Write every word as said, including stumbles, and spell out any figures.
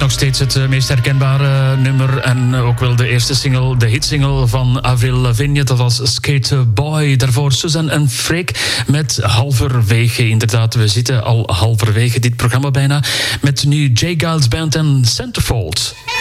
nog steeds het meest herkenbare nummer en ook wel de eerste single, de hitsingle van Avril Lavigne. Dat was Skate Boy. Daarvoor Suzanne en Freek met Halverwege. Inderdaad, we zitten al halverwege dit programma bijna. Met nu J. Giles Band en Centerfold.